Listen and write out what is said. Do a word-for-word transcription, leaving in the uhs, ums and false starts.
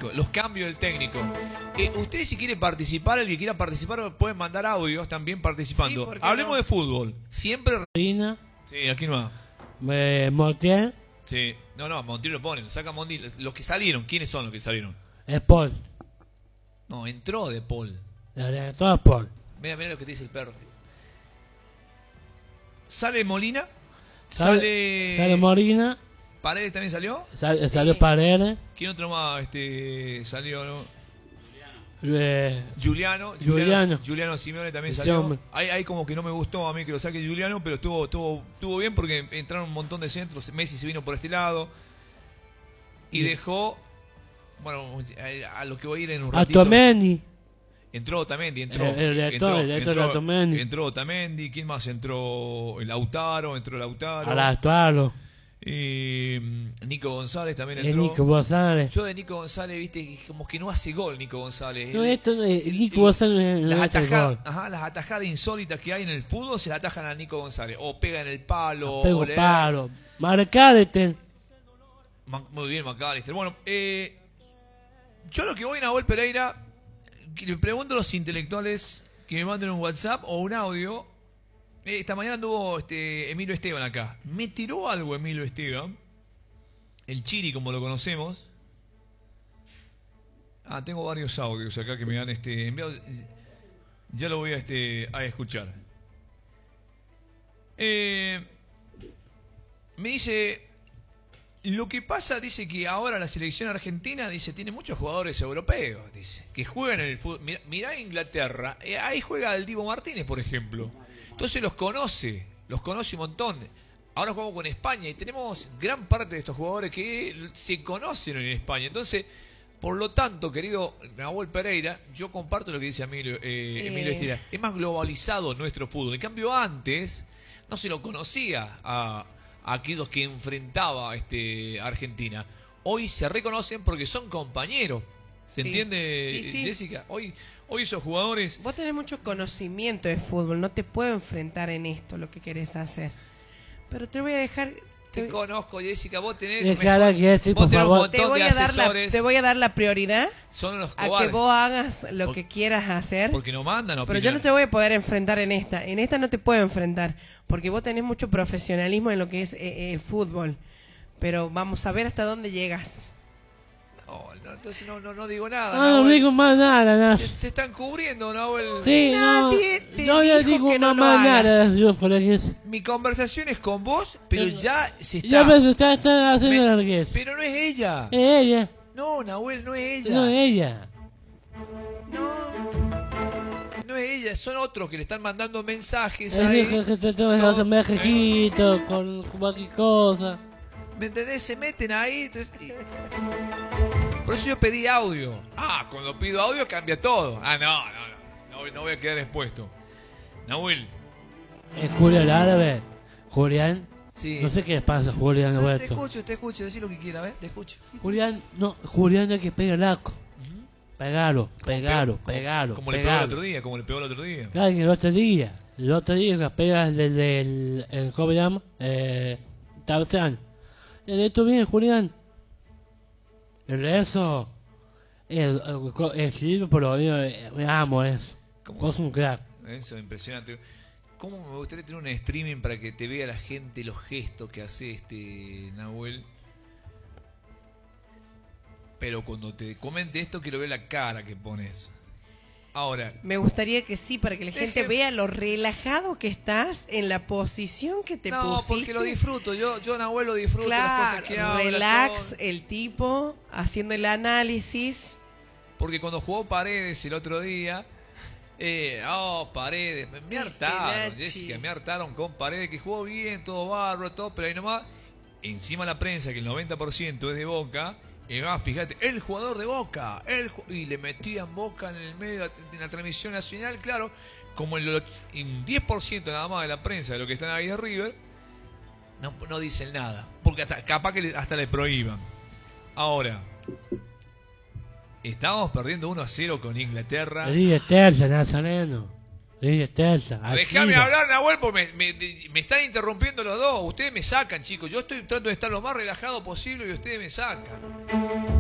técnico, los cambios del técnico. Eh, ustedes si quieren participar, el que quiera participar, pueden mandar audios también participando. Sí, Hablemos no? de fútbol. Siempre... Molina, Sí, aquí no va. eh, Montiel, Sí. No, no, Montiel lo ponen, lo saca Montiel. Los que salieron, ¿quiénes son los que salieron? es Paul. No, entró de Paul. La de todo es Paul. Mira, mira lo que te dice el perro. Sale Molina. Sale, Sale... sale Molina, Paredes también salió. sale, salió Sí. Paredes, ¿Quién otro más este, salió? ¿No? eh, Juliano, Juliano. Juliano, Juliano Simeone también Ese salió. hombre. Ahí, ahí como que no me gustó a mí que lo saque Juliano, pero estuvo, estuvo, estuvo bien porque entraron un montón de centros. Messi se vino por este lado y Y- dejó, bueno, a, a lo que voy a ir en un a ratito. Otamendi, Entró Otamendi, entró. El- el de entró, todo, el de todo entró, Otamendi. entró Otamendi. ¿Quién más entró? El Lautaro, entró Lautaro. a la actual, Eh, Nico González también el entró. Nico González. Yo de Nico González, viste, como que no hace gol Nico González. No, Él- esto no es, el- Nico el- González no las, mete el atajadas, gol. ajá, las atajadas insólitas que hay en el fútbol se la atajan a Nico González. O pega en el palo. Pego o le da- palo. Marcárete. Ma- Muy bien, McAllister. Bueno, eh, yo lo que voy a Nahuel Pereira, que le pregunto a los intelectuales que me manden un WhatsApp o un audio. Eh, esta mañana anduvo este, Emilio Esteban acá. Me tiró algo Emilio Esteban. El Chiri, como lo conocemos. Ah, tengo varios audios acá que me han este, enviado. Ya lo voy a, este, a escuchar. Eh, me dice... Lo que pasa, dice que ahora la selección argentina, dice, tiene muchos jugadores europeos, dice, que juegan en el fútbol. Mirá, mirá Inglaterra, eh, ahí juega el Divo Martínez, por ejemplo. Entonces los conoce, los conoce un montón. Ahora jugamos con España y tenemos gran parte de estos jugadores que se conocen en España. Entonces, por lo tanto, querido Nahuel Pereira, yo comparto lo que dice Emilio, eh, Emilio Eh. Estira. Es más globalizado nuestro fútbol. En cambio, antes no se lo conocía a... aquellos que enfrentaba este Argentina. Hoy se reconocen porque son compañeros. ¿Se Sí. entiende, Sí, sí. Jessica? Hoy, hoy esos jugadores... Vos tenés mucho conocimiento de fútbol, no te puedo enfrentar en esto lo que querés hacer. Pero te voy a dejar... Te Te, conozco, Jessica. Vos tenés... Dejala que ese, vos por tenés un favor. montón te voy de a dar la, asesores. te voy a dar la prioridad Son los a que cobardes. vos hagas lo Por- que quieras hacer. Porque no mandan, Pero yo no te voy a poder enfrentar en esta. En esta no te puedo enfrentar. Porque vos tenés mucho profesionalismo en lo que es eh, el fútbol. Pero vamos a ver hasta dónde llegas. No, no, entonces no, no, no digo nada. Ah, no Nahuel. digo más nada, nada. se, se están cubriendo, Nahuel. Sí, no, Nadie te no le dijo digo que no más, lo más hagas. nada. Yo por eso. Mi conversación es con vos, pero Pero- ya se está... Ya ves, está, está haciendo Me- larguez. Pero no es ella. Es ella, No, Nahuel, no es ella. no es ella. No es ella, son otros que le están mandando mensajes Es ahí. que que te tomes No, los mensajitos con cualquier cosa. ¿Me entendés? Se meten ahí. Entonces, y- Por eso yo pedí audio. Ah, cuando pido audio cambia todo. Ah, no, no, no. No, no voy a quedar expuesto. Nahuel. Es Julián Árabe. Julián. Sí. No sé qué les pasa a Julián No, te Alberto. escucho, te escucho. Decí lo que quiera, ¿ves? Te escucho. Julián, no, Julián hay que pegarlo. Pegalo, Como pegalo, pegó- pegalo. Como le pegó el pegalo. otro día, como le pegó el otro día. Claro, que el otro día. El otro día que pega desde el, el. ¿Cómo se llama? Eh. Tarzán. El esto bien, Julián. El eso. El. El, el Silvio, pero yo eh, me amo eso. ¿Cómo Vos se- un crack. Eso, impresionante. ¿Cómo me gustaría tener un streaming para que te vea la gente, los gestos que hace este Nahuel? Pero cuando te comente esto, quiero ver la cara que pones. Ahora, Me gustaría que sí, para que la gente Deje- vea lo relajado que estás en la posición que te no, pusiste. porque lo disfruto. Yo, yo Nahuel, lo disfruto. las Claro, cosas que habla, relax todo. el tipo, haciendo el análisis. Porque cuando jugó Paredes el otro día, eh, oh, Paredes, me, me hartaron, Nachi. Jessica, me hartaron con Paredes, que jugó bien, todo bárbaro, todo, pero ahí nomás, encima la prensa, que el noventa por ciento es de Boca, y va, fíjate, el jugador de Boca, el ju- y le metían Boca en el medio de la transmisión nacional, claro, como el, och- un diez por ciento nada más de la prensa de lo que están ahí de River, no, no dicen nada, porque hasta, capaz que le- hasta le prohíban. Ahora, estamos perdiendo uno a cero con Inglaterra. Liga terza, Nazareno. Liga terza. así Déjame va. hablar, Nahuel, porque me, me- me están interrumpiendo los dos. Ustedes me sacan, chicos. Yo estoy tratando de estar lo más relajado posible y ustedes me sacan.